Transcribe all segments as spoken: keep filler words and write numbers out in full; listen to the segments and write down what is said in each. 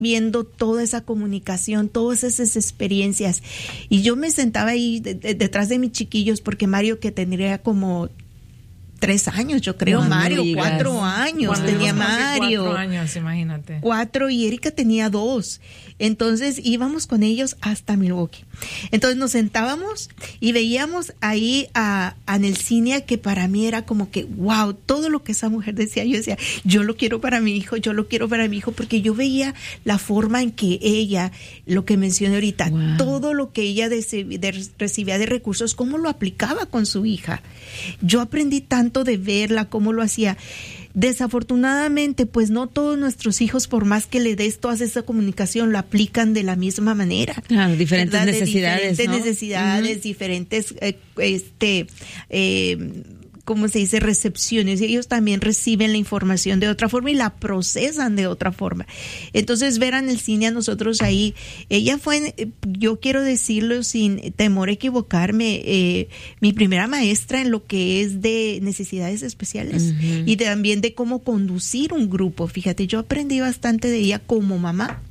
viendo toda esa comunicación, todas esas experiencias. Y yo me sentaba ahí de, de, detrás de mis chiquillos, porque Mario, que tendría como tres años, yo creo, no, Mario, no cuatro años Cuando tenía Mario. Cuatro años, imagínate. Cuatro, y Erika tenía dos. Entonces íbamos con ellos hasta Milwaukee. Entonces nos sentábamos y veíamos ahí a, a Nelsinia, que para mí era como que, wow, todo lo que esa mujer decía, yo decía, yo lo quiero para mi hijo, yo lo quiero para mi hijo, porque yo veía la forma en que ella, lo que mencioné ahorita, wow, todo lo que ella de, de, recibía de recursos, cómo lo aplicaba con su hija. Yo aprendí tanto de verla, cómo lo hacía. Desafortunadamente, pues no todos nuestros hijos, por más que le des toda esa comunicación, lo aplican de la misma manera. Claro, diferentes ¿verdad? necesidades, diferentes ¿no? necesidades, uh-huh. diferentes, eh, este, eh, ¿cómo se dice? Recepciones. Ellos también reciben la información de otra forma y la procesan de otra forma. Entonces, ver a Nelsinia a nosotros ahí, ella fue, yo quiero decirlo sin temor a equivocarme, eh, mi primera maestra en lo que es de necesidades especiales, uh-huh. y de, también de cómo conducir un grupo. Fíjate, yo aprendí bastante de ella como mamá.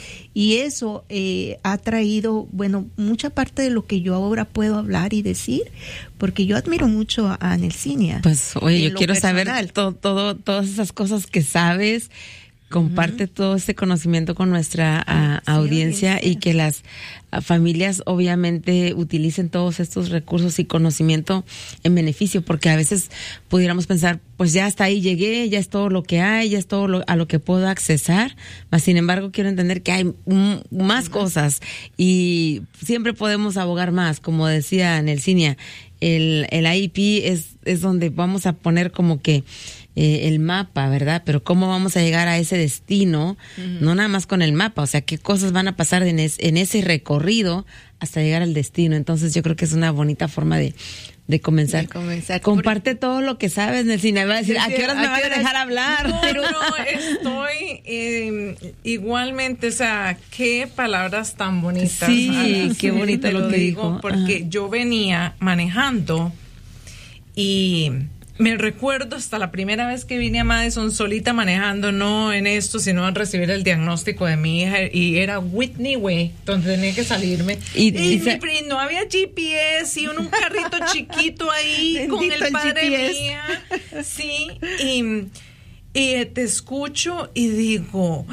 Y eso eh, ha traído, bueno, mucha parte de lo que yo ahora puedo hablar y decir, porque yo admiro mucho a, a Nelsinia. Pues, oye, yo quiero personal. saber todo, todo, todas esas cosas que sabes. Comparte uh-huh. todo este conocimiento con nuestra a, sí, audiencia, audiencia y que las a, familias obviamente utilicen todos estos recursos y conocimiento en beneficio, porque a veces pudiéramos pensar, pues ya hasta ahí llegué, ya es todo lo que hay, ya es todo lo, a lo que puedo accesar, mas sin embargo quiero entender que hay m- más uh-huh. cosas y siempre podemos abogar más, como decía Nelsinia, el, el I E P es, es donde vamos a poner como que Eh, el mapa, ¿verdad? Pero cómo vamos a llegar a ese destino, uh-huh. no nada más con el mapa, o sea, qué cosas van a pasar en, es, en ese recorrido hasta llegar al destino. Entonces yo creo que es una bonita forma de, de comenzar. De comenzar. Comparte por... todo lo que sabes, Nelsinia. Va a decir, ¿a qué horas me van a dejar hablar? No, pero no, estoy eh, igualmente, o sea, qué palabras tan bonitas. Sí, Ana, qué bonito lo, lo que digo, dijo. Porque Ajá. yo venía manejando y me recuerdo hasta la primera vez que vine a Madison solita manejando, no en esto, sino en recibir el diagnóstico de mi hija, y era Whitney Way, donde tenía que salirme. Y, y, y se... mi, no había G P S, y un, un carrito chiquito ahí con el padre mía. Sí, y, y te escucho y digo,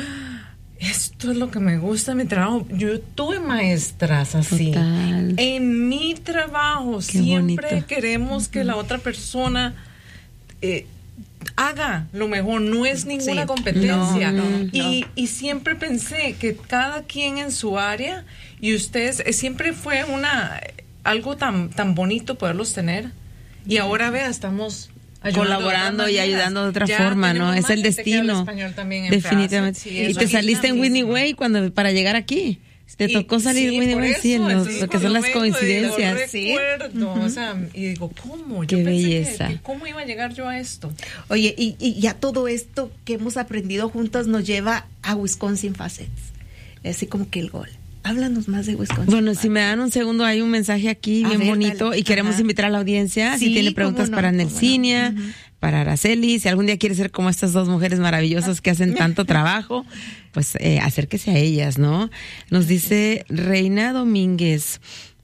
esto es lo que me gusta de mi trabajo. Yo tuve maestras así. Total. En mi trabajo Qué siempre bonito. Queremos que la otra persona Eh, haga lo mejor, no es ninguna sí. competencia. No, no, y, no. y siempre pensé que cada quien en su área, y ustedes, eh, siempre fue una algo tan tan bonito poderlos tener. Y ahora vea, estamos colaborando y ayudando de otra ya forma, ¿no? Es el destino. Definitivamente. Sí, y te saliste en Whitney Way cuando para llegar aquí. Te tocó salir muy bien sí, lo, lo que son las coincidencias. Sí. Recuerdo, uh-huh. o sea, y digo, ¿cómo? Yo Qué pensé belleza. Que, que, ¿cómo iba a llegar yo a esto? Oye, y, y ya todo esto que hemos aprendido juntas nos lleva a Wisconsin Facets. Así como que el gol. Háblanos más de Wisconsin. Bueno, Facets. Si me dan un segundo, hay un mensaje aquí a bien ver, bonito dale. Y queremos Ajá. invitar a la audiencia. Sí, si tiene preguntas no, para Nelsinia, no. uh-huh. para Araceli, si algún día quiere ser como estas dos mujeres maravillosas que hacen tanto trabajo, pues eh, acérquese a ellas, ¿no? Nos dice Reina Domínguez.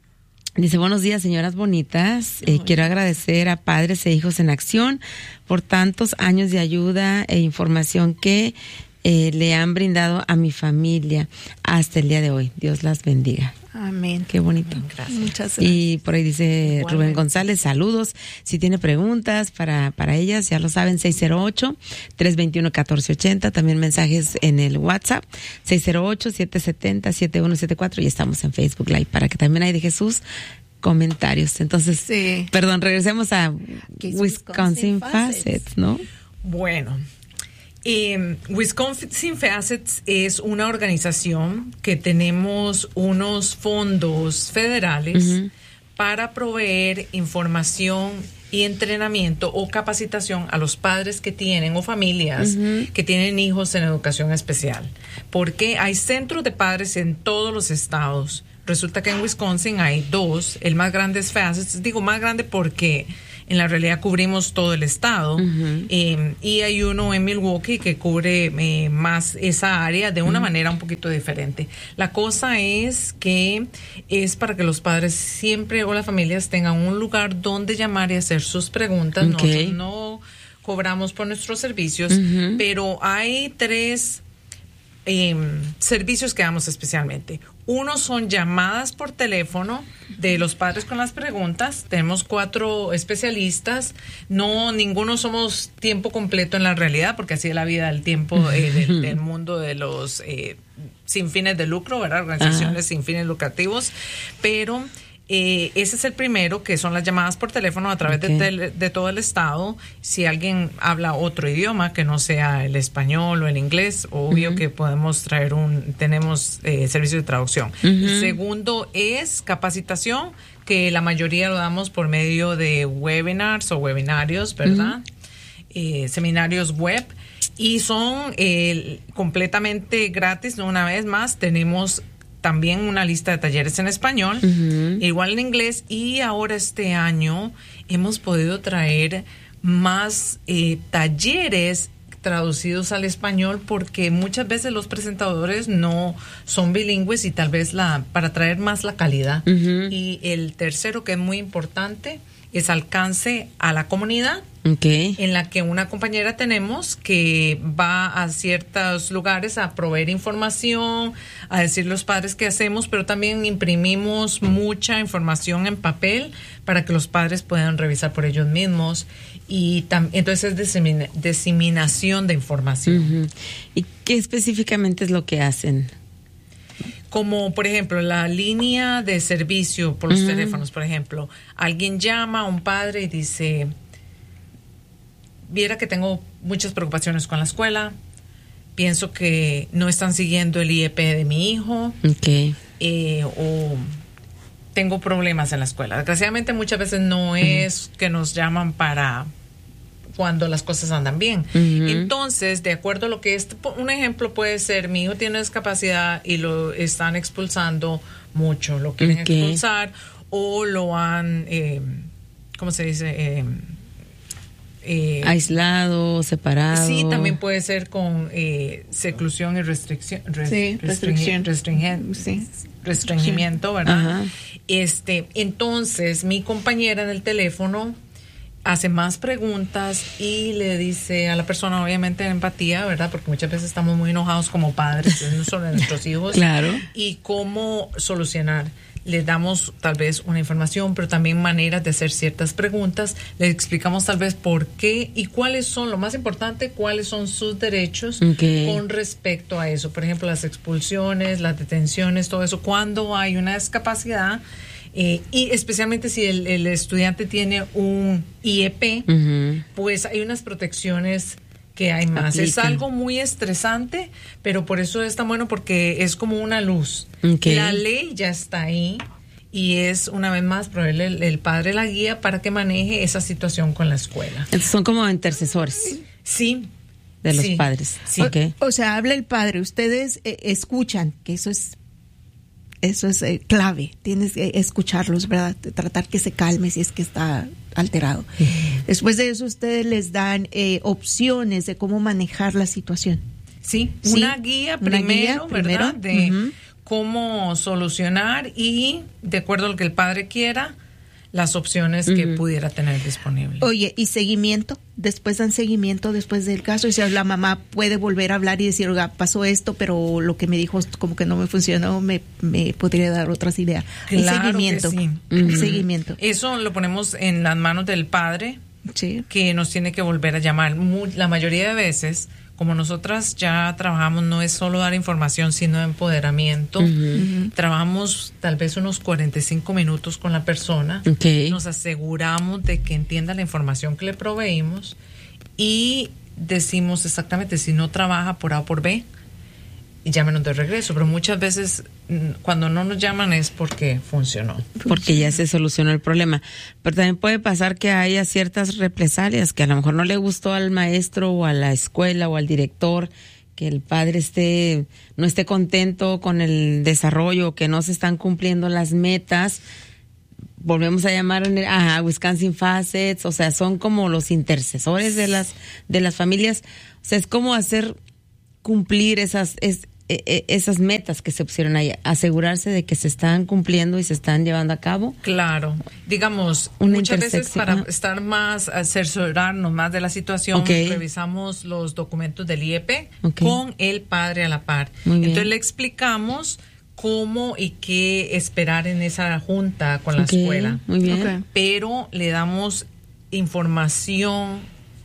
Dice, buenos días, señoras bonitas. Eh, quiero agradecer a Padres e Hijos en Acción por tantos años de ayuda e información que eh, le han brindado a mi familia hasta el día de hoy. Dios las bendiga. Amén. Qué bonito. Gracias. Muchas gracias. Y por ahí dice Igualmente. Rubén González, saludos. Si tiene preguntas para, para ellas, ya lo saben, seis cero ocho, tres dos uno, uno cuatro ocho cero. También mensajes en el WhatsApp, seis cero ocho, siete siete cero, siete uno siete cuatro. Y estamos en Facebook Live para que también hay de Jesús comentarios. Entonces, sí. perdón, regresemos a Wisconsin, Wisconsin Facets, Facets, ¿no? Bueno. Eh, Wisconsin Facets es una organización que tenemos unos fondos federales uh-huh. para proveer información y entrenamiento o capacitación a los padres que tienen o familias uh-huh. que tienen hijos en educación especial. Porque hay centros de padres en todos los estados. Resulta que en Wisconsin hay dos. El más grande es Facets. Digo más grande porque en la realidad cubrimos todo el estado. Uh-huh. eh, y hay uno en Milwaukee que cubre eh, más esa área de una uh-huh. manera un poquito diferente. La cosa es que es para que los padres siempre o las familias tengan un lugar donde llamar y hacer sus preguntas. Okay. Nosotros no cobramos por nuestros servicios, uh-huh. pero hay tres eh, servicios que damos especialmente. Uno son llamadas por teléfono de los padres con las preguntas. Tenemos cuatro especialistas. No, ninguno somos tiempo completo en la realidad, porque así es la vida del tiempo eh, del, del mundo de los eh, sin fines de lucro, ¿verdad? Organizaciones uh-huh. sin fines lucrativos. Pero Eh, ese es el primero, que son las llamadas por teléfono a través okay. de, tele, de todo el estado. Si alguien habla otro idioma que no sea el español o el inglés, obvio uh-huh. que podemos traer un, tenemos eh, servicio de traducción. Uh-huh. El segundo es capacitación, que la mayoría lo damos por medio de webinars o webinarios, ¿verdad? Uh-huh. Eh, seminarios web. Y son eh, completamente gratis. Una vez más, tenemos también una lista de talleres en español, uh-huh. igual en inglés, y ahora este año hemos podido traer más eh, talleres traducidos al español, porque muchas veces los presentadores no son bilingües y tal vez la para traer más la calidad. Uh-huh. Y el tercero, que es muy importante, es alcance a la comunidad. Okay. En la que una compañera tenemos que va a ciertos lugares a proveer información, a decir los padres qué hacemos, pero también imprimimos mucha información en papel para que los padres puedan revisar por ellos mismos, y tam- entonces es disemina- diseminación de información. Uh-huh. ¿Y qué específicamente es lo que hacen? Como, por ejemplo, la línea de servicio por los uh-huh. teléfonos, por ejemplo. Alguien llama a un padre y dice: viera que tengo muchas preocupaciones con la escuela, pienso que no están siguiendo el I E P de mi hijo, okay. eh, o tengo problemas en la escuela. Desgraciadamente muchas veces no uh-huh. es que nos llaman para cuando las cosas andan bien. Uh-huh. Entonces, de acuerdo a lo que es, un ejemplo puede ser: mi hijo tiene discapacidad y lo están expulsando mucho, lo quieren okay. expulsar, o lo han, eh, ¿cómo se dice? Eh, Eh, aislado, separado. Sí, también puede ser con eh, seclusión y restricción, res, sí, restricción, restringen, sí. restringimiento, ¿verdad? Ajá. Este, entonces mi compañera en el teléfono hace más preguntas y le dice a la persona, obviamente en empatía, ¿verdad? Porque muchas veces estamos muy enojados como padres sobre nuestros hijos. Claro. Y cómo solucionar. Le damos tal vez una información, pero también maneras de hacer ciertas preguntas. Le explicamos tal vez por qué y cuáles son, lo más importante, cuáles son sus derechos okay. con respecto a eso. Por ejemplo, las expulsiones, las detenciones, todo eso. Cuando hay una discapacidad, eh, y especialmente si el, el estudiante tiene un I E P, uh-huh. pues hay unas protecciones que hay más. Aplica. Es algo muy estresante, pero por eso es tan bueno, porque es como una luz. Okay. La ley ya está ahí y es, una vez más, proveerle el, el padre la guía para que maneje esa situación con la escuela. Entonces son como intercesores. Sí. De los sí, padres. Sí. Okay. O, o sea, habla el padre, ustedes eh, escuchan, que eso es eso es eh, clave, tienes que escucharlos, ¿verdad? Tratar que se calme si es que está alterado. Uh-huh. Después de eso, ustedes les dan eh, opciones de cómo manejar la situación. Sí, sí. Una guía primero, una guía, ¿verdad? Primero. De uh-huh. cómo solucionar y, de acuerdo a lo que el padre quiera, las opciones uh-huh. que pudiera tener disponibles. Oye, ¿y seguimiento? Después dan seguimiento después del caso, y si la mamá puede volver a hablar y decir, oiga, pasó esto, pero lo que me dijo como que no me funcionó, me, me podría dar otras ideas. Claro, seguimiento. Que sí. Uh-huh. Seguimiento. Eso lo ponemos en las manos del padre, sí. que nos tiene que volver a llamar. Muy, la mayoría de veces, como nosotras ya trabajamos, no es solo dar información, sino empoderamiento. Uh-huh. Trabajamos tal vez unos cuarenta y cinco minutos con la persona. Okay. Nos aseguramos de que entienda la información que le proveímos y decimos exactamente, si no trabaja por A o por B, llámenos de regreso. Pero muchas veces cuando no nos llaman es porque funcionó. Porque ya se solucionó el problema. Pero también puede pasar que haya ciertas represalias, que a lo mejor no le gustó al maestro o a la escuela o al director, que el padre esté no esté contento con el desarrollo, que no se están cumpliendo las metas. volvemos a llamar a Wisconsin Facets, o sea, son como los intercesores de las de las familias. O sea, es como hacer cumplir esas es, esas metas que se pusieron ahí, asegurarse de que se están cumpliendo y se están llevando a cabo. Claro, digamos, Una muchas veces para ah. estar más, asesorarnos más de la situación, Okay. revisamos los documentos del I E P Okay. con el padre a la par. Muy bien. Entonces le explicamos cómo y qué esperar en esa junta con la Okay, escuela. muy bien. Okay. Pero le damos información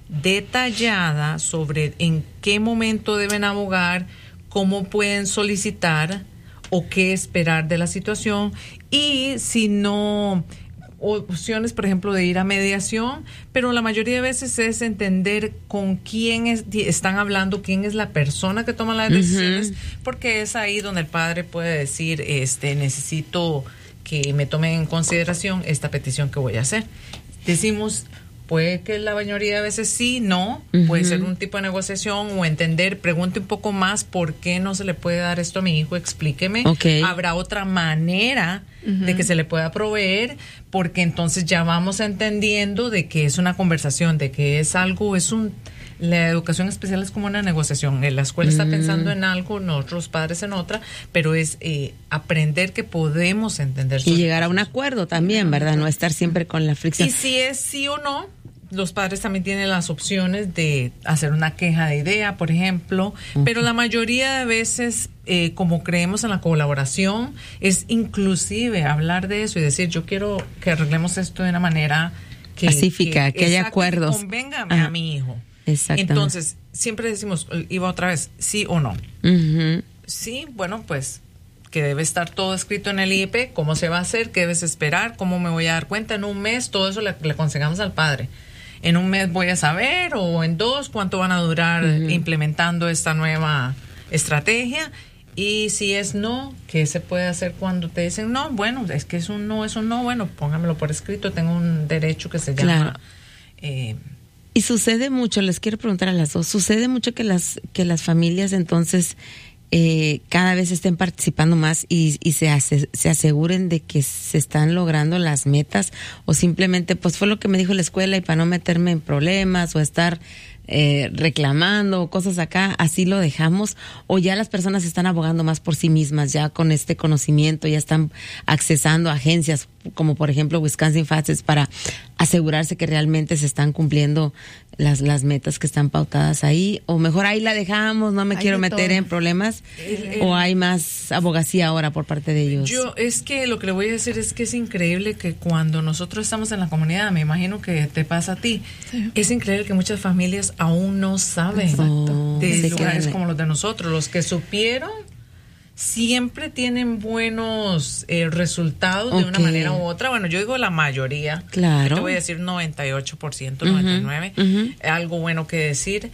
detallada sobre en qué momento deben abogar, cómo pueden solicitar o qué esperar de la situación, y si no, opciones, por ejemplo, de ir a mediación, pero la mayoría de veces es entender con quién es, están hablando, quién es la persona que toma las decisiones, uh-huh. porque es ahí donde el padre puede decir, este, necesito que me tomen en consideración esta petición que voy a hacer. Decimos, puede que la mayoría de veces sí, no, uh-huh. puede ser un tipo de negociación o entender, pregunte un poco más por qué no se le puede dar esto a mi hijo, explíqueme. Okay. Habrá otra manera uh-huh. de que se le pueda proveer, porque entonces ya vamos entendiendo de que es una conversación, de que es algo, es un... La educación especial es como una negociación. La escuela está mm. pensando en algo, nosotros padres en otra, pero es eh, aprender que podemos entender. Y llegar a un acuerdo también, ¿verdad? No estar siempre con la fricción. Y si es sí o no, los padres también tienen las opciones de hacer una queja de idea, por ejemplo, uh-huh. pero la mayoría de veces, eh, como creemos en la colaboración, es inclusive hablar de eso y decir, yo quiero que arreglemos esto de una manera que, pacífica, que, que haya acuerdos. Que convéngame a mi hijo. Entonces, siempre decimos, iba otra vez, sí o no. Uh-huh. Sí, bueno, pues que debe estar todo escrito en el I E P, cómo se va a hacer, qué debes esperar, cómo me voy a dar cuenta en un mes, todo eso le, le aconsejamos al padre. En un mes voy a saber, o en dos, cuánto van a durar uh-huh. implementando esta nueva estrategia. Y si es no, ¿qué se puede hacer cuando te dicen no? Bueno, es que es un no, es un no, bueno, póngamelo por escrito, tengo un derecho que se llama... Claro. Eh, Y sucede mucho, les quiero preguntar a las dos, sucede mucho que las que las familias entonces eh, cada vez estén participando más y, y se hace, se aseguren de que se están logrando las metas, o simplemente pues fue lo que me dijo la escuela y para no meterme en problemas o estar eh, reclamando cosas acá, así lo dejamos, o ya las personas están abogando más por sí mismas, ya con este conocimiento, ya están accesando a agencias como por ejemplo Wisconsin Facets para asegurarse que realmente se están cumpliendo las las metas que están pautadas ahí, o mejor ahí la dejamos, no me hay quiero meter todo en problemas, el, el, o hay más abogacía ahora por parte de ellos. Yo es que lo que le voy a decir es que es increíble que cuando nosotros estamos en la comunidad, me imagino que te pasa a ti, sí. es increíble que muchas familias aún no saben Exacto. de lugares como los de nosotros. Los que supieron siempre tienen buenos eh, resultados okay. de una manera u otra. Bueno, yo digo la mayoría. Claro. Te voy a decir noventa y ocho por ciento, uh-huh. noventa y nueve por ciento. Uh-huh. Algo bueno que decir.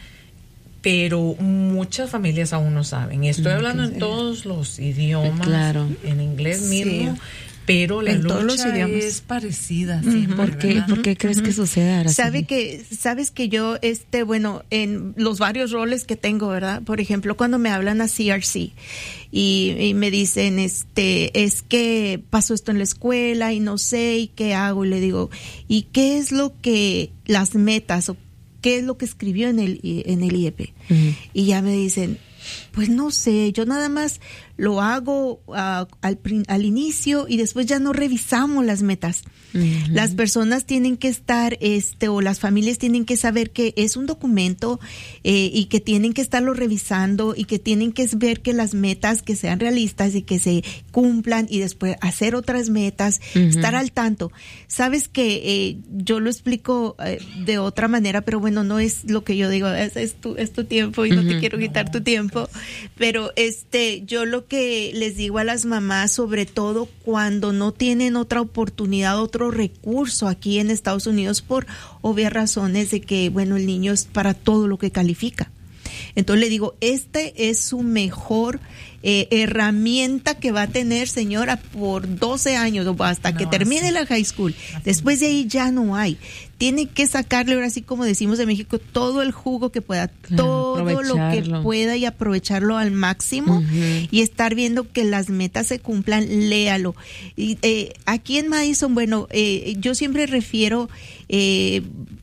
Pero muchas familias aún no saben. Y estoy hablando en todos los idiomas. Claro. En inglés mismo. Sí. Pero la en lucha todos los idiomas es parecida. Siempre, ¿Por qué, ¿Por qué crees uh-huh. que suceda? Araceli? Sabe que, sabes que yo, este, bueno, en los varios roles que tengo, ¿verdad? Por ejemplo, cuando me hablan a C R C y, y me dicen, este, es que pasó esto en la escuela y no sé, y qué hago, y le digo, ¿y qué es lo que, las metas, o qué es lo que escribió en el, en el I E P? Uh-huh. Y ya me dicen, pues no sé, yo nada más lo hago uh, al, al inicio y después ya no revisamos las metas. Uh-huh. Las personas tienen que estar, este, o las familias tienen que saber que es un documento eh, y que tienen que estarlo revisando y que tienen que ver que las metas que sean realistas y que se cumplan y después hacer otras metas, uh-huh. estar al tanto. Sabes que eh, yo lo explico eh, de otra manera, pero bueno, no es lo que yo digo, es, es, tu, es tu tiempo y uh-huh. no te quiero quitar tu tiempo, pero este, yo lo que les digo a las mamás, sobre todo cuando no tienen otra oportunidad, otro recurso aquí en Estados Unidos por obvias razones de que, bueno, el niño es para todo lo que califica. Entonces le digo, este es su mejor eh, herramienta que va a tener, señora, por doce años o hasta no, que termine así. La high school. Así. Después de ahí ya no hay. Tiene que sacarle, ahora sí como decimos en México, todo el jugo que pueda, claro, todo lo que pueda y aprovecharlo al máximo uh-huh. y estar viendo que las metas se cumplan, léalo. Y, eh, aquí en Madison, bueno, eh, yo siempre refiero eh,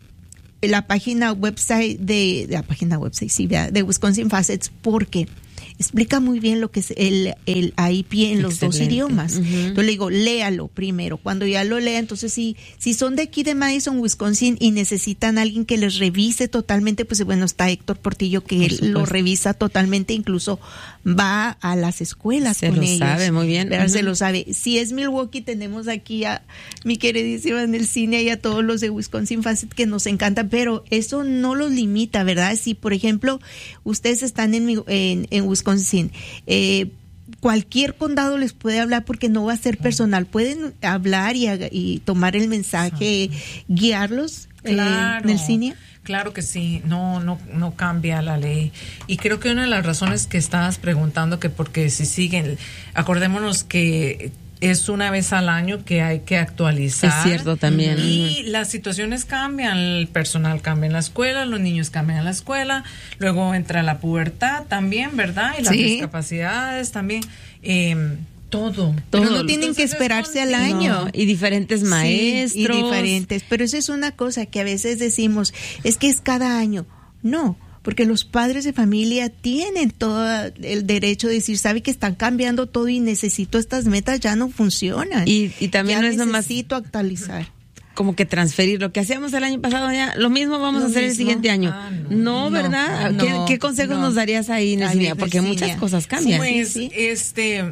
la página website de, de la página website, sí, de Wisconsin Facets, porque explica muy bien lo que es el, el I P en los Excelente. Dos idiomas. Uh-huh. Entonces le digo, léalo primero. Cuando ya lo lea, entonces si, si son de aquí de Madison, Wisconsin y necesitan a alguien que les revise totalmente, pues bueno, está Héctor Portillo que él lo revisa totalmente, incluso va a las escuelas se con lo ellos. sabe muy bien. Uh-huh. Se lo sabe. Si es Milwaukee, tenemos aquí a mi queridísima Nelcinia y a todos los de Wisconsin Facet que nos encantan, pero eso no los limita, ¿verdad? Si, por ejemplo, ustedes están en, en, en Wisconsin, Wisconsin, eh, cualquier condado les puede hablar porque no va a ser personal. Pueden hablar y, y tomar el mensaje, guiarlos, claro, eh, Nelcinia. Claro que sí, no, no, no cambia la ley. Y creo que una de las razones que estabas preguntando, que porque si siguen, acordémonos que es una vez al año que hay que actualizar. Es cierto también. Y las situaciones cambian, el personal cambia en la escuela, los niños cambian en la escuela, luego entra la pubertad también, ¿verdad? Y las sí. discapacidades también. Eh, todo. Pero no tienen Entonces, que esperarse al año. No, y diferentes maestros. Sí, y diferentes. Pero eso es una cosa que a veces decimos, es que es cada año. No. Porque los padres de familia tienen todo el derecho de decir, sabe que están cambiando todo y necesito estas metas, ya no funcionan. Y, y también ya no es nomás necesito actualizar. Como que transferir lo que hacíamos el año pasado, ya lo mismo vamos lo a hacer mismo. El siguiente año. Ah, no, no, ¿verdad? No, ¿Qué, no, ¿Qué consejos no. nos darías ahí, Nelcinia? Porque muchas cosas cambian. Pues, sí, sí. este...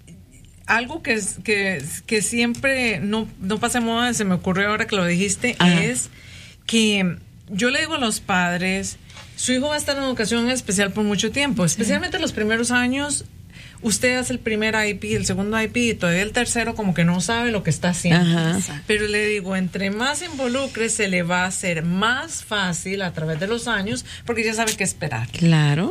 Algo que, que, que siempre no, no pasa de moda, se me ocurrió ahora que lo dijiste, Ajá. es que yo le digo a los padres, su hijo va a estar en educación especial por mucho tiempo, especialmente sí. los primeros años. Usted hace el primer I P, el segundo I P y todavía el tercero como que no sabe lo que está haciendo. Ajá. Pero le digo, entre más involucre se le va a hacer más fácil a través de los años porque ya sabe qué esperar. Claro.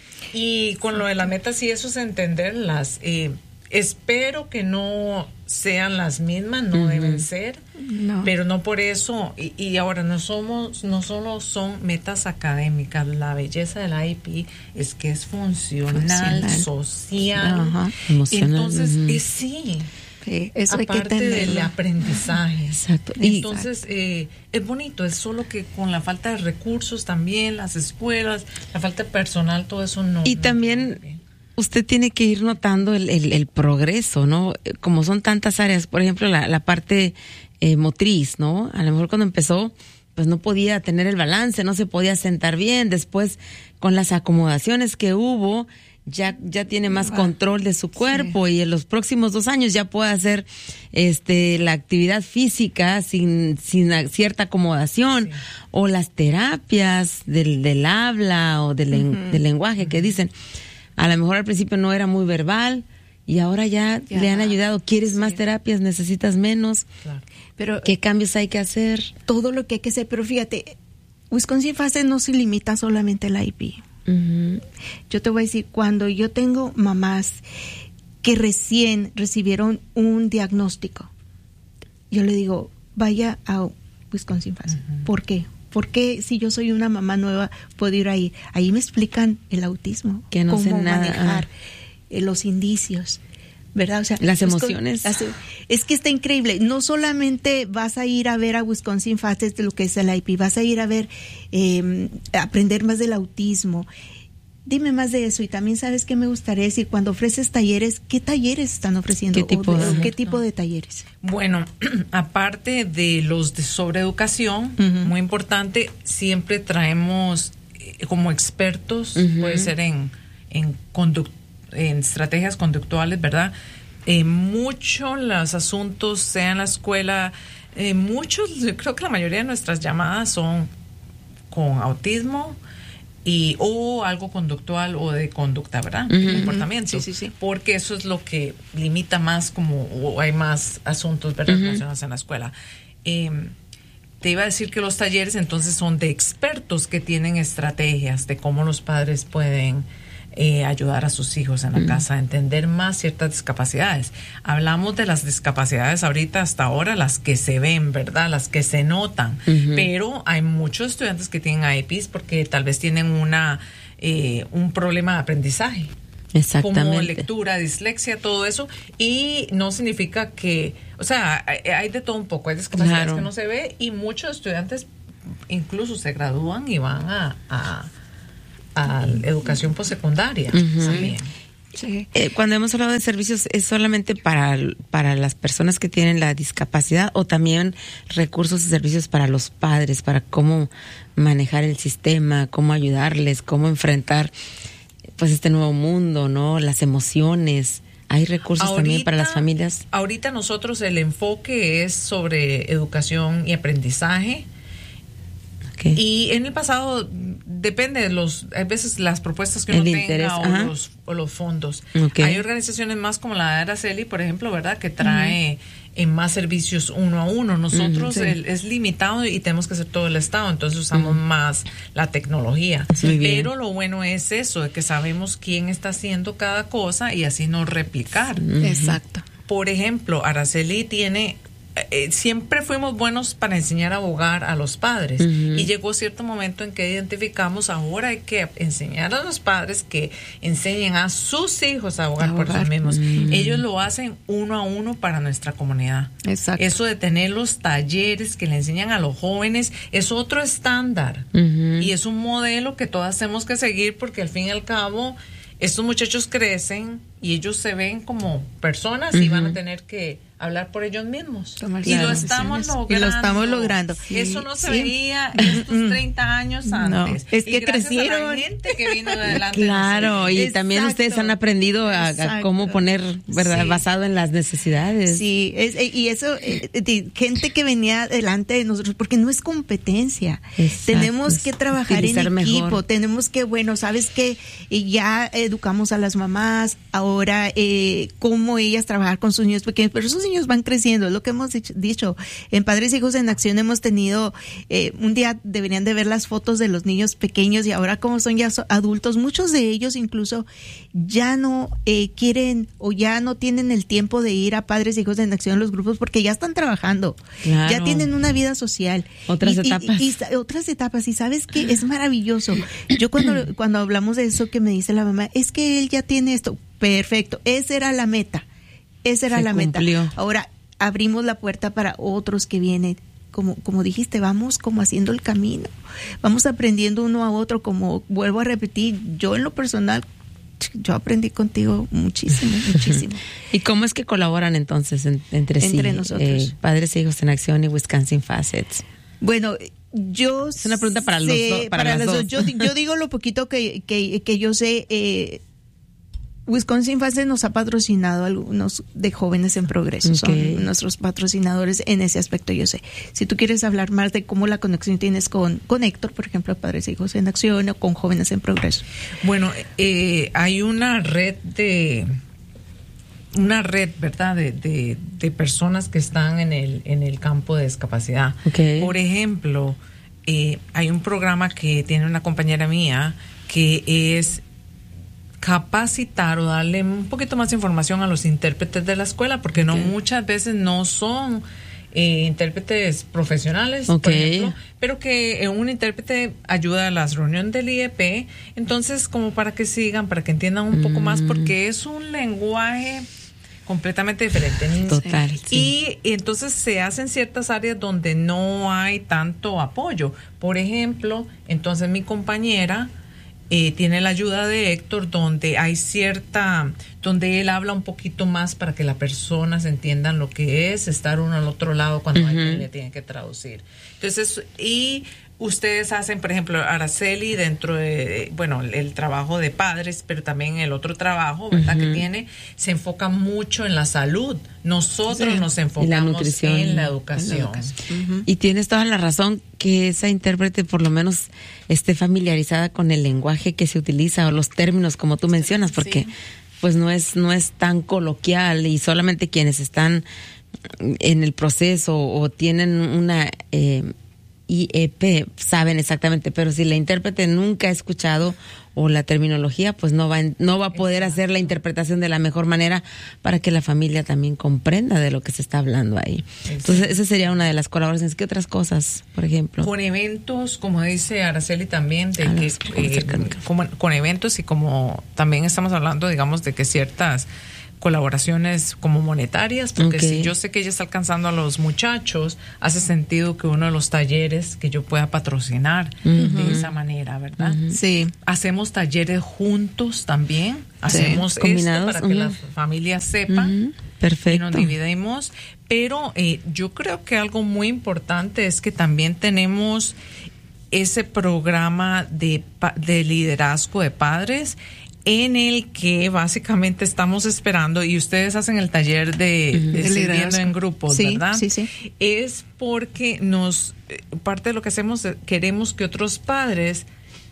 Y con lo de las metas y eso es entenderlas. Eh, espero que no sean las mismas, no uh-huh. deben ser, no. pero no por eso, y, y ahora no somos, no solo son metas académicas, la belleza del I P es que es funcional, funcional. social, uh-huh. emocional. Entonces, uh-huh. eh, sí, sí eso aparte hay que del aprendizaje. Exacto. Entonces, eh, es bonito, es solo que con la falta de recursos también, las escuelas, la falta de personal, todo eso no. Y no también... Usted tiene que ir notando el, el, el progreso, ¿no? Como son tantas áreas, por ejemplo, la, la parte eh, motriz, ¿no? A lo mejor cuando empezó, pues no podía tener el balance, no se podía sentar bien. Después, con las acomodaciones que hubo, ya, ya tiene más control de su cuerpo sí. y en los próximos dos años ya puede hacer este la actividad física sin, sin cierta acomodación sí. o las terapias del, del habla o del, uh-huh. del lenguaje uh-huh. que dicen. A lo mejor al principio no era muy verbal y ahora ya, ya. le han ayudado. ¿Quieres sí. más terapias? ¿Necesitas menos? Claro. Pero ¿qué cambios hay que hacer? Todo lo que hay que hacer. Pero fíjate, Wisconsin Facet no se limita solamente al I P. Uh-huh. Yo te voy a decir, cuando yo tengo mamás que recién recibieron un diagnóstico, yo le digo, vaya a Wisconsin Facet. Uh-huh. ¿Por qué? Porque si yo soy una mamá nueva, puedo ir ahí. Ahí me explican el autismo, que no cómo sé nada. manejar eh, los indicios, ¿verdad? O sea, las emociones. Las, es que está increíble. No solamente vas a ir a ver a Wisconsin Facet de lo que es el I P, vas a ir a ver, eh, aprender más del autismo. Dime más de eso. Y también, ¿sabes qué me gustaría decir? Cuando ofreces talleres, ¿qué talleres están ofreciendo? ¿Qué tipo de, de, ¿qué tipo de talleres? Bueno, aparte de los de sobre educación, uh-huh. muy importante, siempre traemos eh, como expertos, uh-huh. puede ser en, en, conduct, en estrategias conductuales, ¿verdad? Eh, mucho los asuntos, sea en la escuela, eh, muchos, creo que la mayoría de nuestras llamadas son con autismo, y o algo conductual o de conducta, ¿verdad? Uh-huh. Comportamiento. Sí, sí, sí. Porque eso es lo que limita más, como o hay más asuntos, ¿verdad? Uh-huh. Relacionados en la escuela. Eh, te iba a decir que los talleres entonces son de expertos que tienen estrategias de cómo los padres pueden eh, ayudar a sus hijos en la mm. casa a entender más ciertas discapacidades. Hablamos de las discapacidades ahorita hasta ahora, las que se ven, ¿verdad? Las que se notan, uh-huh. pero hay muchos estudiantes que tienen I E Ps porque tal vez tienen una eh, un problema de aprendizaje. Exactamente. Como lectura, dislexia, todo eso, y no significa que, o sea, hay, hay de todo un poco, hay discapacidades claro. que no se ve, y muchos estudiantes incluso se gradúan y van a, a, a educación postsecundaria uh-huh. también. Sí. Eh, cuando hemos hablado de servicios, ¿es solamente para, para las personas que tienen la discapacidad o también recursos y servicios para los padres, para cómo manejar el sistema, cómo ayudarles, cómo enfrentar pues este nuevo mundo, ¿no? Las emociones. ¿Hay recursos ahorita, también para las familias? Ahorita nosotros el enfoque es sobre educación y aprendizaje. Okay. Y en el pasado depende de los, a veces las propuestas que uno tenga interés, o los, o los fondos. Okay. Hay organizaciones más como la de Araceli, por ejemplo, ¿verdad? Que trae uh-huh. en más servicios uno a uno. Nosotros uh-huh, sí. el, es limitado y tenemos que hacer todo el estado, entonces usamos uh-huh. más la tecnología. Sí, pero lo bueno es eso, de que sabemos quién está haciendo cada cosa y así no replicar. Uh-huh. Exacto. Por ejemplo, Araceli tiene... Eh, siempre fuimos buenos para enseñar a abogar a los padres uh-huh. y llegó cierto momento en que identificamos ahora hay que enseñar a los padres que enseñen a sus hijos a abogar, abogar. por ellos mismos. Uh-huh. Ellos lo hacen uno a uno para nuestra comunidad. Exacto. Eso de tener los talleres que le enseñan a los jóvenes es otro estándar uh-huh. y es un modelo que todas tenemos que seguir porque al fin y al cabo estos muchachos crecen y ellos se ven como personas uh-huh. y van a tener que hablar por ellos mismos. Tomar y, lo estamos logrando. y lo estamos logrando. Sí, Eso no se sí. veía en estos treinta años antes. No, es que y crecieron. A la gente que vino de adelante. Claro, y Exacto. también ustedes han aprendido a, a cómo poner, ¿verdad? Sí. Basado en las necesidades. Sí, es, y eso, eh, gente que venía delante de nosotros, porque no es competencia. Exacto. Tenemos que trabajar en equipo. Mejor. Tenemos que, bueno, ¿sabes qué? Ya educamos a las mamás, ahora eh, cómo ellas trabajar con sus niños pequeños, pero esos niños van creciendo, es lo que hemos dicho. En Padres e Hijos en Acción hemos tenido, eh, un día deberían de ver las fotos de los niños pequeños y ahora como son ya adultos, muchos de ellos incluso ya no eh, quieren o ya no tienen el tiempo de ir a Padres e Hijos en Acción los grupos porque ya están trabajando, claro. ya tienen una vida social. Otras y, etapas. Y, y, otras etapas, y sabes que es maravilloso. Yo cuando, cuando hablamos de eso que me dice la mamá, es que él ya tiene esto, perfecto, esa era la meta. Esa era Se la cumplió. meta. Ahora abrimos la puerta para otros que vienen. Como, como dijiste, vamos como haciendo el camino. Vamos aprendiendo uno a otro. Como vuelvo a repetir, yo en lo personal, yo aprendí contigo muchísimo, muchísimo. ¿Y cómo es que colaboran entonces en, entre, entre sí? Entre nosotros. Eh, Padres e Hijos en Acción y Wisconsin Facets. Bueno, yo es una pregunta para sé, los dos. Para, para las los dos. Yo, yo digo lo poquito que, que, que yo sé. Eh, Wisconsin Facets nos ha patrocinado algunos de Jóvenes en Progreso, okay. Son nuestros patrocinadores en ese aspecto, yo sé. Si tú quieres hablar más de cómo la conexión tienes con, con Héctor, por ejemplo, Padres e Hijos en Acción o con Jóvenes en Progreso. Bueno, eh, hay una red de, una red, ¿verdad?, de, de, de personas que están en el, en el campo de discapacidad. Okay. Por ejemplo, eh, hay un programa que tiene una compañera mía que es capacitar o darle un poquito más de información a los intérpretes de la escuela, porque no okay. muchas veces no son eh, intérpretes profesionales, okay. por ejemplo, pero que eh, un intérprete ayuda a las reuniones del I E P, entonces como para que sigan, para que entiendan un mm. poco más, porque es un lenguaje completamente diferente. Total. Sí. Y, y entonces se hacen ciertas áreas donde no hay tanto apoyo. Por ejemplo, entonces mi compañera Eh, tiene la ayuda de Héctor, donde hay cierta, donde él habla un poquito más para que las personas entiendan lo que es estar uno al otro lado cuando uh-huh. alguien le tiene que traducir. Entonces, y ustedes hacen, por ejemplo, Araceli dentro de, bueno, el, el trabajo de padres, pero también el otro trabajo, ¿verdad? Uh-huh. Que tiene, se enfoca mucho en la salud. Nosotros sí. nos enfocamos la nutrición, en la educación. En la educación. Uh-huh. Y tienes toda la razón que esa intérprete por lo menos esté familiarizada con el lenguaje que se utiliza o los términos como tú mencionas, porque sí. pues no es, no es tan coloquial y solamente quienes están en el proceso o tienen una... Eh, I E P saben exactamente, pero si la intérprete nunca ha escuchado o la terminología, pues no va no va a poder Exacto. hacer la interpretación de la mejor manera para que la familia también comprenda de lo que se está hablando ahí. Exacto. Entonces, esa sería una de las colaboraciones. ¿Qué otras cosas, por ejemplo? Con eventos, como dice Araceli también, de que, eh, como, con eventos y como también estamos hablando, digamos, de que ciertas colaboraciones como monetarias, porque okay. si yo sé que ella está alcanzando a los muchachos, hace sentido que uno de los talleres que yo pueda patrocinar uh-huh. de esa manera, ¿verdad? Uh-huh. Sí. Hacemos talleres juntos también, hacemos sí. Combinados esto para uh-huh. que las familias sepan uh-huh. Perfecto. y nos dividimos, pero eh, yo creo que algo muy importante es que también tenemos ese programa de, de liderazgo de padres en el que básicamente estamos esperando, y ustedes hacen el taller de, uh-huh. de sirviendo en grupos, sí, ¿verdad? Sí, sí. Es porque nos, parte de lo que hacemos, queremos que otros padres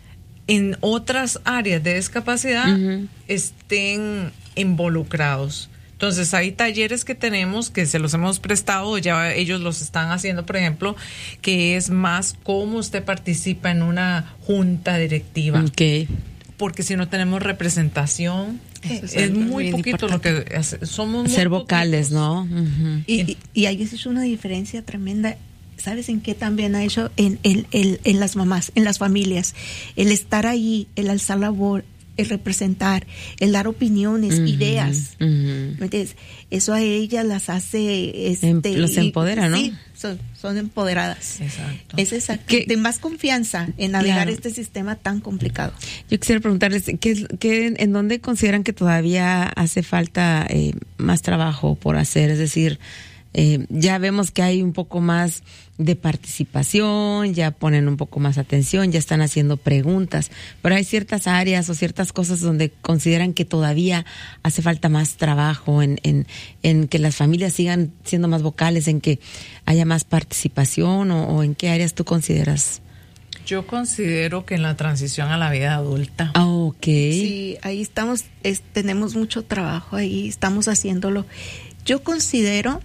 en otras áreas de discapacidad uh-huh. estén involucrados. Entonces hay talleres que tenemos que se los hemos prestado, ya ellos los están haciendo, por ejemplo, que es más cómo usted participa en una junta directiva. Okay. Porque si no tenemos representación, es, es muy poquito importante. Lo que hace, somos muy ser vocales, poquitos. ¿no? Uh-huh. Y, y, y ahí es una diferencia tremenda. ¿Sabes en qué también ha hecho? En, en, en, en las mamás, en las familias. El estar ahí, el alzar la voz, el representar, el dar opiniones, uh-huh, ideas. Uh-huh. ¿Entiendes? Eso a ellas las hace... Este, los empodera, y, ¿no? Sí, son, son empoderadas. Exacto. Es exacto. Que, de más confianza en navegar claro. este sistema tan complicado. Yo quisiera preguntarles, ¿qué, qué, ¿en dónde consideran que todavía hace falta eh, más trabajo por hacer? Es decir, eh, ya vemos que hay un poco más de participación, ya ponen un poco más atención, ya están haciendo preguntas, pero hay ciertas áreas o ciertas cosas donde consideran que todavía hace falta más trabajo en, en, en que las familias sigan siendo más vocales, en que haya más participación, o, o en qué áreas tú consideras. Yo considero que en la transición a la vida adulta. Ah, ok. Sí, ahí estamos, es, tenemos mucho trabajo, ahí estamos haciéndolo. Yo considero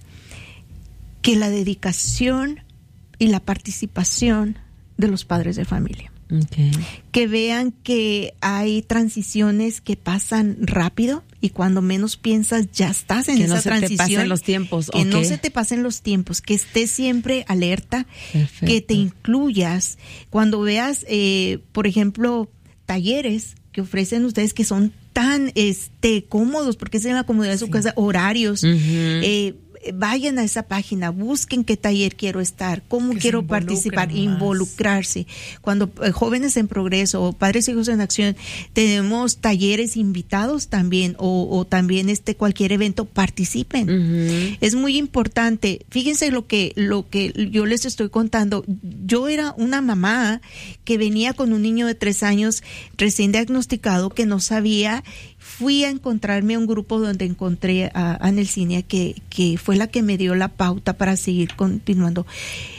que la dedicación y la participación de los padres de familia. Okay. Que vean que hay transiciones que pasan rápido y cuando menos piensas ya estás en que esa no se transición. Que no se te pasen los tiempos. Que okay. no se te pasen los tiempos, que estés siempre alerta, Perfecto. Que te incluyas. Cuando veas, eh, por ejemplo, talleres que ofrecen ustedes que son tan este cómodos, porque es en la comodidad de su sí. casa, horarios, uh-huh. eh, vayan a esa página, busquen qué taller quiero estar, cómo que quiero participar, más. Involucrarse. Cuando eh, Jóvenes en Progreso o Padres e Hijos en Acción tenemos talleres invitados también, o, o también este cualquier evento, participen. Uh-huh. Es muy importante. Fíjense lo que lo que yo les estoy contando. Yo era una mamá que venía con un niño de tres años recién diagnosticado que no sabía. Fui a encontrarme a un grupo donde encontré a, a Nelsinia, que, que fue la que me dio la pauta para seguir continuando.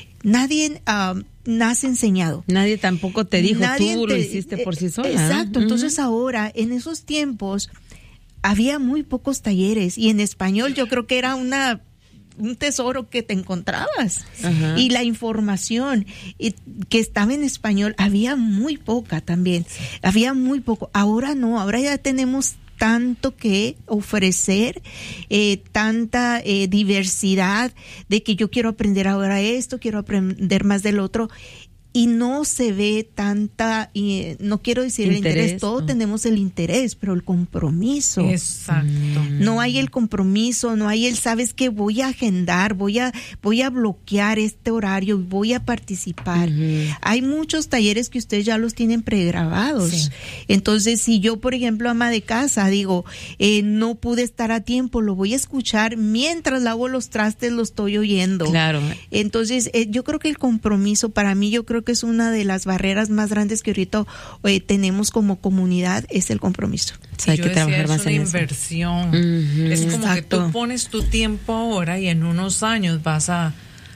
Nadie uh, nace enseñado. Nadie tampoco te dijo, Nadie tú te, lo hiciste por sí sola. Exacto. ¿no? Entonces uh-huh. ahora, en esos tiempos, había muy pocos talleres. Y en español yo creo que era una... un tesoro que te encontrabas. Uh-huh. Y la información y, que estaba en español había muy poca también, sí. había muy poco. Ahora no, ahora ya tenemos tanto que ofrecer, eh, tanta eh, diversidad de que yo quiero aprender ahora esto, quiero aprender más del otro. Y no se ve tanta, y no quiero decir interés, el interés, todos oh. tenemos el interés, pero el compromiso. Exacto. No hay el compromiso, no hay el, ¿sabes qué? Voy a agendar, voy a, voy a bloquear este horario y voy a participar. Uh-huh. Hay muchos talleres que ustedes ya los tienen pregrabados. Sí. Entonces, si yo, por ejemplo, ama de casa, digo, eh, no pude estar a tiempo, lo voy a escuchar mientras lavo los trastes, lo estoy oyendo. Claro. Entonces, eh, yo creo que el compromiso, para mí, yo creo que es una de las barreras más grandes que ahorita eh, tenemos como comunidad, es el compromiso. O sea, hay yo que decía, trabajar más es una en inversión. Uh-huh. Es como Exacto. que tú pones tu tiempo ahora y en unos años vas a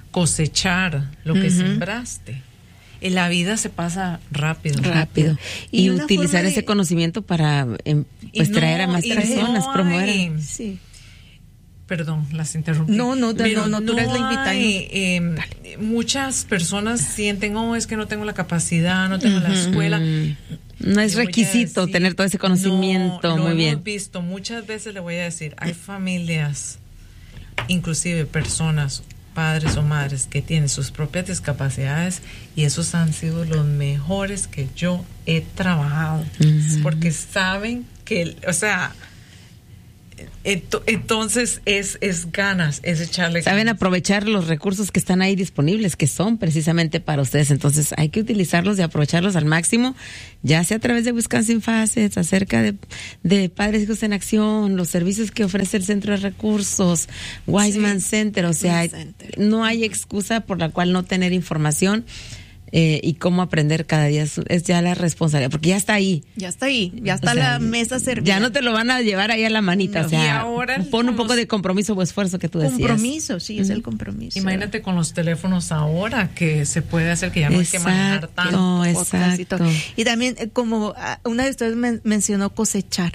cosechar lo que uh-huh. sembraste. En la vida se pasa rápido. Rápido. Y, y utilizar de... ese conocimiento para eh, pues no, traer a más personas, no promover. Hay... Sí. Perdón, las interrumpí. No, no, no, no, tú eres la invitada. Eh, muchas personas sienten, oh, es que no tengo la capacidad, no tengo uh-huh, la escuela. No es requisito decir, tener todo ese conocimiento. No, lo muy hemos bien. visto, muchas veces le voy a decir, hay familias, inclusive personas, padres o madres que tienen sus propias discapacidades y esos han sido los mejores que yo he trabajado, uh-huh. porque saben que, o sea, entonces es, es ganas, es echarle saben ganas. Aprovechar los recursos que están ahí disponibles, que son precisamente para ustedes. Entonces hay que utilizarlos y aprovecharlos al máximo, ya sea a través de Wisconsin Facets, acerca de, de Padres Hijos en Acción, los servicios que ofrece el Centro de Recursos, Wiseman sí. Center. O sea, Center. No hay excusa por la cual no tener información. Eh, y cómo aprender cada día es, es ya la responsabilidad, porque ya está ahí. Ya está ahí, ya está o sea, la mesa servida. Ya no te lo van a llevar ahí a la manita, no. O sea, y ahora pon un poco de compromiso o esfuerzo que tú decías. Compromiso, sí, uh-huh. es el compromiso. Imagínate con los teléfonos ahora que se puede hacer que ya no exacto, hay que manejar tanto. No, exacto. Y, y también, como una de ustedes men- mencionó cosechar.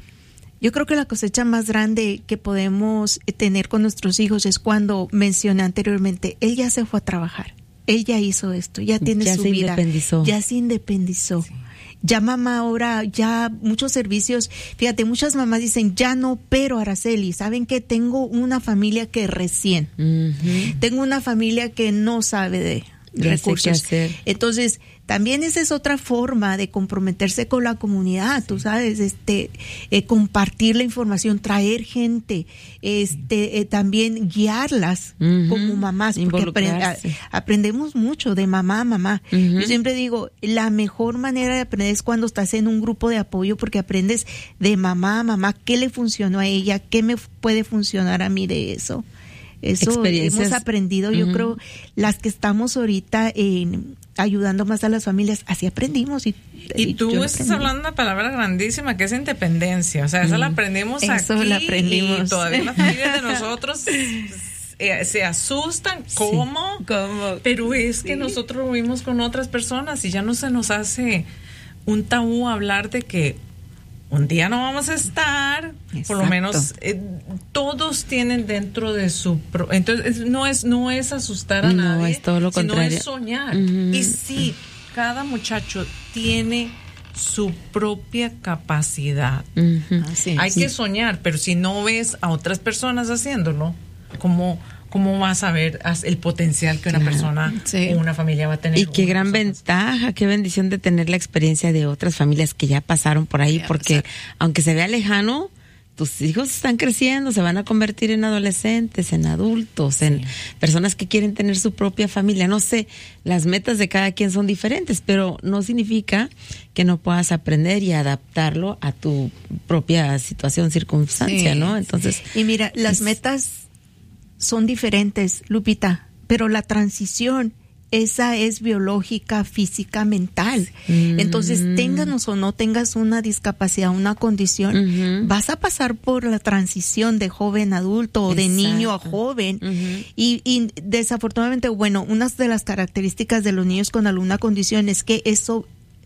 Yo creo que la cosecha más grande que podemos tener con nuestros hijos es cuando mencioné anteriormente, él ya se fue a trabajar. Él ya hizo esto, ya tiene ya su se vida, independizó. ya se independizó. Sí. Ya mamá ahora, ya muchos servicios, fíjate, muchas mamás dicen, ya no, pero Araceli, ¿saben qué? Tengo una familia que recién, uh-huh. tengo una familia que no sabe de ya recursos. Sé qué hacer. Entonces, también esa es otra forma de comprometerse con la comunidad, sí. tú sabes, este, eh, compartir la información, traer gente, este, eh, también guiarlas uh-huh. como mamás, porque aprend- a, aprendemos mucho de mamá a mamá. Uh-huh. Yo siempre digo, la mejor manera de aprender es cuando estás en un grupo de apoyo, porque aprendes de mamá a mamá, qué le funcionó a ella, qué me puede funcionar a mí de eso. Eso hemos aprendido, yo uh-huh. creo, las que estamos ahorita en, ayudando más a las familias, así aprendimos. Y, y, y tú estás hablando de una palabra grandísima que es independencia, o sea, esa uh-huh. la aprendimos eso aquí la aprendimos. Y todavía las familias de nosotros eh, se asustan, ¿cómo? Sí. ¿Cómo? Pero es que sí. nosotros lo vimos con otras personas y ya no se nos hace un tabú hablar de que un día no vamos a estar, exacto. por lo menos eh, todos tienen dentro de su pro, entonces no es no es asustar a no, nadie, no es todo lo sino contrario. es soñar. Uh-huh. Y sí, cada muchacho tiene su propia capacidad. Uh-huh. Así Hay sí. que soñar, pero si no ves a otras personas haciéndolo, ¿cómo cómo vas a ver el potencial que una claro. persona sí. o una familia va a tener? Y qué gran personas. ventaja, qué bendición de tener la experiencia de otras familias que ya pasaron por ahí, porque aunque se vea lejano, tus hijos están creciendo, se van a convertir en adolescentes, en adultos, sí. en personas que quieren tener su propia familia. No sé, las metas de cada quien son diferentes, pero no significa que no puedas aprender y adaptarlo a tu propia situación, circunstancia, sí. ¿no? Entonces, y mira, las es, metas son diferentes, Lupita, pero la transición, esa es biológica, física, mental. Mm. Entonces, tengas o no tengas una discapacidad, una condición, uh-huh. vas a pasar por la transición de joven a adulto o de niño a joven. Uh-huh. Y, y desafortunadamente, bueno, una de las características de los niños con alguna condición es que eso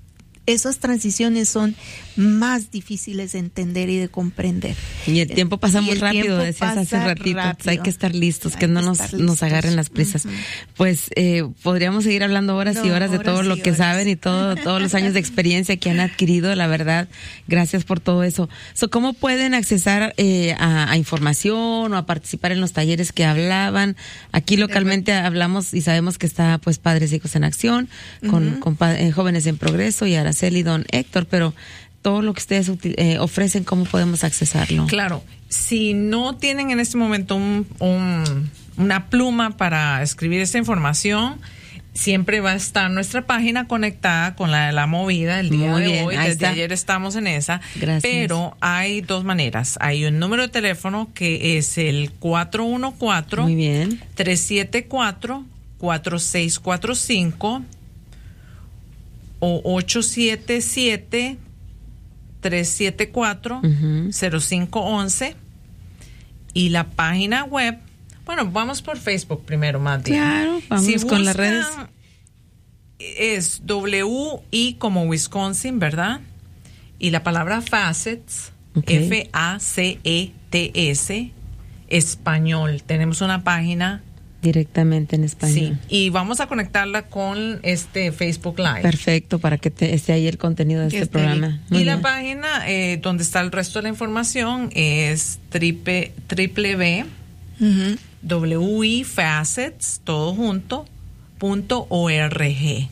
esas transiciones son más difíciles de entender y de comprender. Y el tiempo pasa muy rápido, decías hace ratito. Rápido. Hay que estar listos, hay que no nos, nos agarren las prisas. Uh-huh. Pues eh, podríamos seguir hablando horas no, y horas de horas todo lo que horas. saben y todo, todos los años de experiencia que han adquirido, la verdad. Gracias por todo eso. So, ¿cómo pueden accesar eh, a, a información o a participar en los talleres que hablaban? Aquí localmente hablamos y sabemos que está pues Padres Hijos en Acción, con, uh-huh. con eh, Jóvenes en Progreso y Araceli y don Héctor, pero todo lo que ustedes eh, ofrecen, ¿cómo podemos accesarlo? Claro, si no tienen en este momento un, un, una pluma para escribir esta información, siempre va a estar nuestra página conectada con la de la movida el día Muy de bien, hoy. Desde está. ayer estamos en esa. Gracias. Pero hay dos maneras. Hay un número de teléfono que es el cuatro uno cuatro, Muy bien. tres siete cuatro, cuatro seis cuatro cinco o ocho siete siete, tres siete cuatro, cero cinco uno uno y la página web, bueno, vamos por Facebook primero, más bien. Claro, vamos si con las redes. Es W I como Wisconsin, ¿verdad? Y la palabra Facets, okay. F A C E T S, español. Tenemos una página directamente en español. Sí, y vamos a conectarla con este Facebook Live. Perfecto, para que te, esté ahí el contenido de este esté programa. Y bien. La página eh, donde está el resto de la información es triple w w w punto w i facets, todo junto, punto org.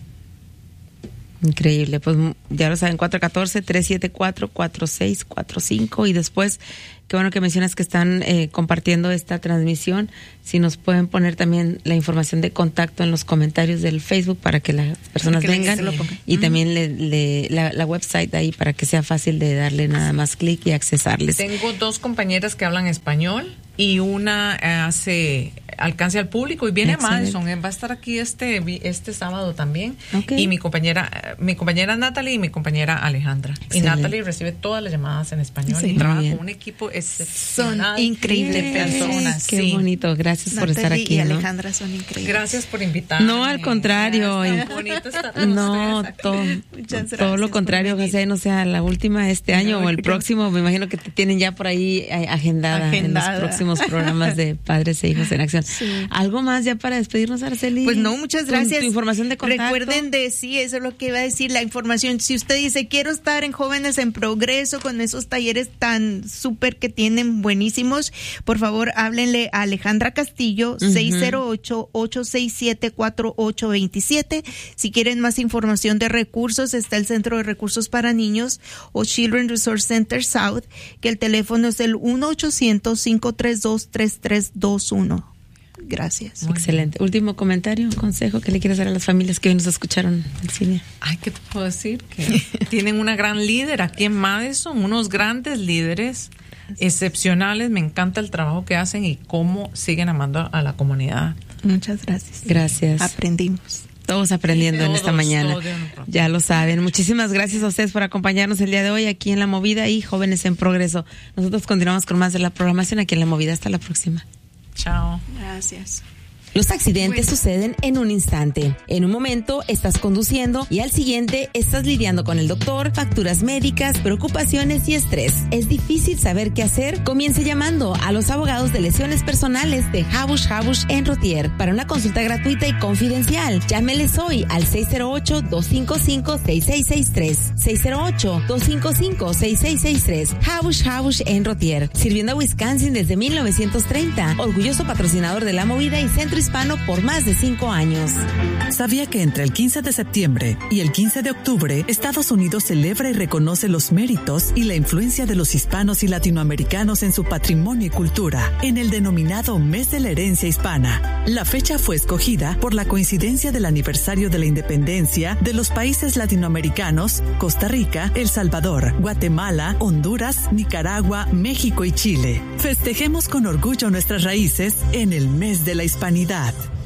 Increíble, pues ya lo saben, cuatro uno cuatro, tres siete cuatro, cuatro seis cuatro cinco, y después, qué bueno que mencionas que están eh, compartiendo esta transmisión. Si nos pueden poner también la información de contacto en los comentarios del Facebook para que las personas que vengan, y uh-huh. también le, le, la, la website ahí para que sea fácil de darle nada más clic y accesarles. Tengo dos compañeras que hablan español y una eh, hace alcance al público y viene Excelente. Madison, eh, va a estar aquí este este sábado también. Okay. Y mi compañera mi compañera Natalie y mi compañera Alejandra. Excelente. Y Natalie recibe todas las llamadas en español sí. y trabaja con un equipo excepcional. Son increíbles personas. Qué sí. bonito, gracias Natalie por estar aquí. Y ¿no? Alejandra son increíbles. Gracias por invitarme. No, al contrario. Qué bonito estar con no, todo, todo lo contrario, José, no sea la última este año no, o el que... próximo, me imagino que te tienen ya por ahí agendada, agendada. en los próximos programas de Padres e Hijos en Acción. Sí. ¿Algo más ya para despedirnos, Araceli? Pues no, muchas gracias. ¿Tu, tu información de contacto? Recuerden de, sí, eso es lo que iba a decir, la información. Si usted dice, quiero estar en Jóvenes en Progreso con esos talleres tan súper que tienen buenísimos, por favor, háblenle a Alejandra Castillo, uh-huh. seis cero ocho, ocho seis siete, cuatro ocho dos siete. Si quieren más información de recursos, está el Centro de Recursos para Niños o Children Resource Center South, que el teléfono es el uno ochocientos, cinco tres dos, tres tres dos uno. Gracias. Muy Excelente. Bien. Último comentario, consejo que le quieras dar a las familias que hoy nos escucharon en cine. Ay, ¿qué te puedo decir? Que tienen una gran líder aquí en Madison, unos grandes líderes excepcionales. Me encanta el trabajo que hacen y cómo siguen amando a la comunidad. Muchas gracias. Gracias. Aprendimos. Todos aprendiendo todos, en esta mañana. Ya lo saben. Muchísimas gracias a ustedes por acompañarnos el día de hoy aquí en La Movida y Jóvenes en Progreso. Nosotros continuamos con más de la programación aquí en La Movida. Hasta la próxima. Chao. Gracias. Los accidentes bueno. suceden en un instante. En un momento estás conduciendo y al siguiente estás lidiando con el doctor, facturas médicas, preocupaciones y estrés. ¿Es difícil saber qué hacer? Comience llamando a los abogados de lesiones personales de Habush Habush en Rotier para una consulta gratuita y confidencial. Llámeles hoy al seis cero ocho, dos cinco cinco, seis seis seis tres. seis cero ocho, dos cinco cinco, seis seis seis tres. Habush Habush en Rotier. Sirviendo a Wisconsin desde mil novecientos treinta. Orgulloso patrocinador de La Movida y Centro Hispano por más de cinco años. ¿Sabía que entre el quince de septiembre y el quince de octubre, Estados Unidos celebra y reconoce los méritos y la influencia de los hispanos y latinoamericanos en su patrimonio y cultura, en el denominado Mes de la Herencia Hispana? La fecha fue escogida por la coincidencia del aniversario de la independencia de los países latinoamericanos, Costa Rica, El Salvador, Guatemala, Honduras, Nicaragua, México y Chile. Festejemos con orgullo nuestras raíces en el Mes de la Hispanidad.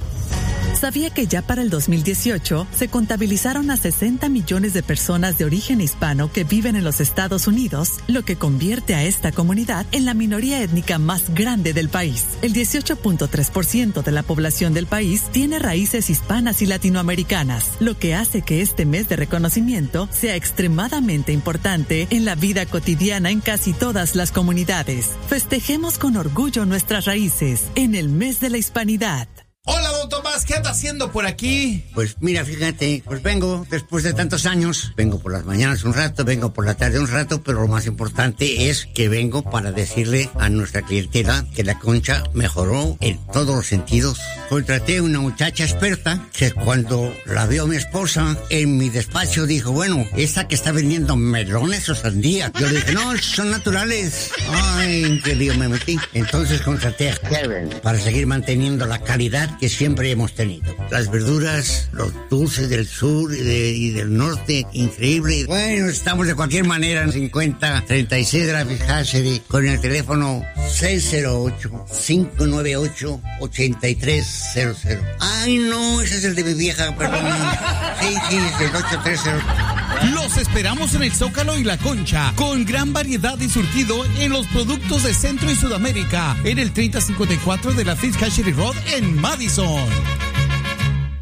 ¿Sabía que ya para el dos mil dieciocho se contabilizaron a sesenta millones de personas de origen hispano que viven en los Estados Unidos, lo que convierte a esta comunidad en la minoría étnica más grande del país? El dieciocho punto tres por ciento de la población del país tiene raíces hispanas y latinoamericanas, lo que hace que este mes de reconocimiento sea extremadamente importante en la vida cotidiana en casi todas las comunidades. Festejemos con orgullo nuestras raíces en el Mes de la Hispanidad. Hola, don Tomás, ¿qué anda haciendo por aquí? Pues mira, fíjate, pues vengo después de tantos años, vengo por las mañanas un rato, vengo por la tarde un rato, pero lo más importante es que vengo para decirle a nuestra clientela que la Concha mejoró en todos los sentidos. Contraté una muchacha experta que cuando la vio mi esposa en mi despacho dijo, bueno, esa que está vendiendo melones o sandía. Yo le dije, no, son naturales. Ay, qué lío me metí. Entonces contraté a Karen para seguir manteniendo la calidad que siempre hemos tenido. Las verduras, los dulces del sur y, de, y del norte, increíble. Bueno, estamos de cualquier manera en cincuenta treinta y seis de la Fiscalserie con el teléfono seis cero ocho, cinco nueve ocho, ocho tres cero cero. Ay, no, ese es el de mi vieja, perdón. Sí, sí, es el ocho tres cero. Los esperamos en el Zócalo y La Concha, con gran variedad y surtido en los productos de Centro y Sudamérica, en el treinta cincuenta y cuatro de la Fiscalserie Road en Madison.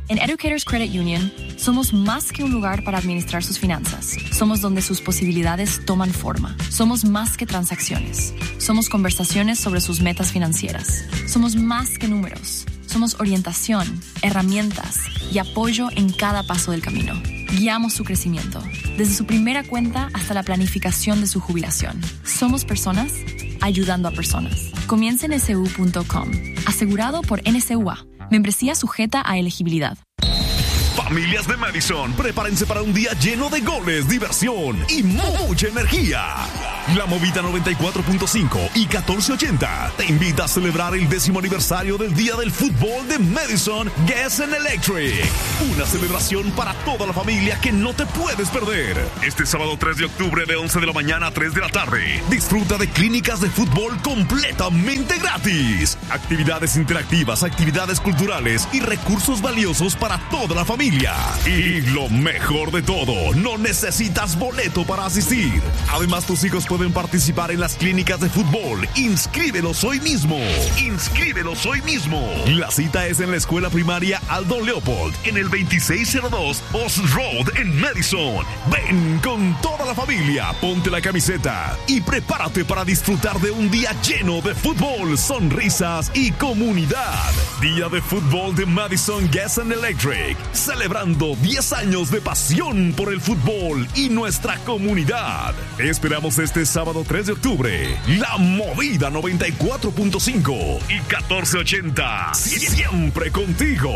En Educators Credit Union, somos más que un lugar para administrar sus finanzas. Somos donde sus posibilidades toman forma. Somos más que transacciones. Somos conversaciones sobre sus metas financieras. Somos más que números. Somos orientación, herramientas y apoyo en cada paso del camino. Guiamos su crecimiento, desde su primera cuenta hasta la planificación de su jubilación. Somos personas ayudando a personas. Comienza en S U punto com. Asegurado por N S U A. Membresía sujeta a elegibilidad. Familias de Madison, prepárense para un día lleno de goles, diversión y mucha energía. La Movida noventa y cuatro punto cinco y catorce ochenta te invita a celebrar el décimo aniversario del Día del Fútbol de Madison Gas and Electric. Una celebración para toda la familia que no te puedes perder. Este sábado tres de octubre de once de la mañana a tres de la tarde. Disfruta de clínicas de fútbol completamente gratis. Actividades interactivas, actividades culturales y recursos valiosos para toda la familia. Y lo mejor de todo, no necesitas boleto para asistir. Además, tus hijos pueden participar en las clínicas de fútbol. Inscríbelos hoy mismo. Inscríbelos hoy mismo. La cita es en la escuela primaria Aldo Leopold, en el veintiséis cero dos Ost Road en Madison. Ven con toda la familia, ponte la camiseta y prepárate para disfrutar de un día lleno de fútbol, sonrisas y comunidad. Día de Fútbol de Madison Gas and Electric. Celebrando diez años de pasión por el fútbol y nuestra comunidad. Esperamos este sábado tres de octubre. La Movida noventa y cuatro punto cinco y catorce ochenta. Siempre contigo.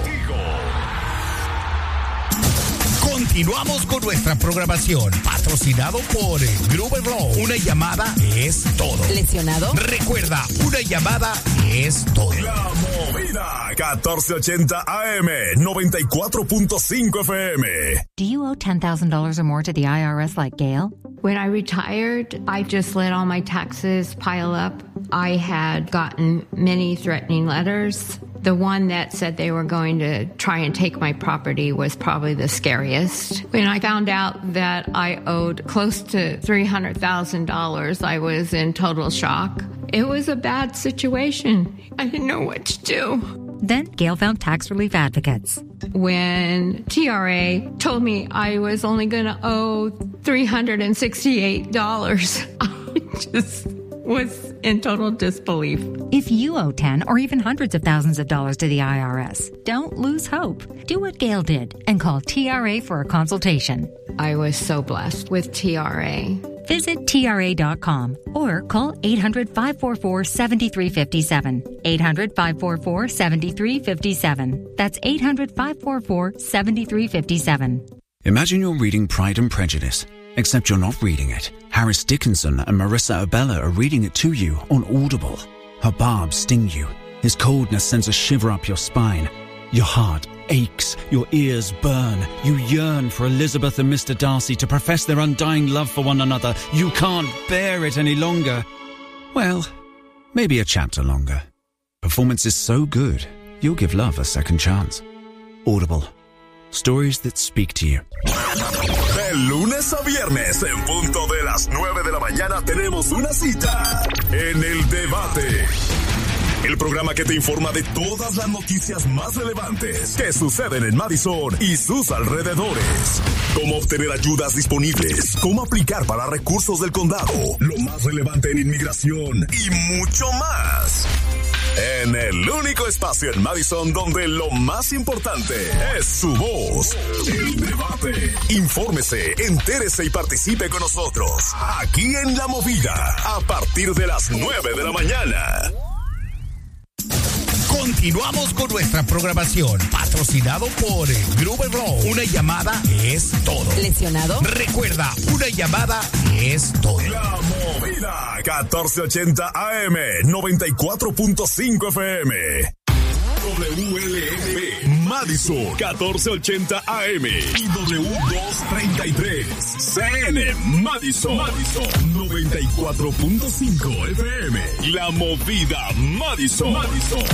Continuamos con nuestra programación, patrocinado por Gruber Law. Una llamada es todo. ¿Lesionado? Recuerda, una llamada es todo. La Movida catorce ochenta A M, noventa y cuatro punto cinco F M. Do you owe ten thousand dollars or more to the I R S like Gail? When I retired, I just let all my taxes pile up. I had gotten many threatening letters. The one that said they were going to try and take my property was probably the scariest. When I found out that I owed close to three hundred thousand dollars, I was in total shock. It was a bad situation. I didn't know what to do. Then Gail found tax relief advocates. When T R A told me I was only going to owe three hundred sixty-eight dollars, I just was in total disbelief. If you owe ten or even hundreds of thousands of dollars to the I R S, don't lose hope. Do what Gail did and call T R A for a consultation. I was so blessed with T R A. Visit T R A dot com or call eight hundred, five four four, seven three five seven. eight hundred, five four four, seven three five seven. That's eight hundred, five four four, seven three five seven. Imagine you're reading Pride and Prejudice, except you're not reading it. Harris Dickinson and Marissa Abella are reading it to you on Audible. Her barbs sting you. His coldness sends a shiver up your spine. Your heart aches, your ears burn. You yearn for Elizabeth and Mister Darcy to profess their undying love for one another. You can't bear it any longer. Well, maybe a chapter longer. Performance is so good, you'll give love a second chance. Audible. Stories that speak to you. De lunes a viernes, en punto de las nueve de la mañana, tenemos una cita en El Debate. El programa que te informa de todas las noticias más relevantes que suceden en Madison y sus alrededores. Cómo obtener ayudas disponibles, cómo aplicar para recursos del condado, lo más relevante en inmigración y mucho más. En el único espacio en Madison donde lo más importante es su voz. El Debate. Infórmese, entérese y participe con nosotros. Aquí en La Movida, a partir de las nueve de la mañana. Continuamos con nuestra programación, patrocinado por Gruber Law. Una llamada es todo. ¿Lesionado? Recuerda, una llamada es todo. La Movida catorce ochenta A M, noventa y cuatro punto cinco F M. W L M P Madison catorce ochenta A M y W doscientos treinta y tres C N Madison, Madison noventa y cuatro punto cinco F M. La Movida Madison. Madison.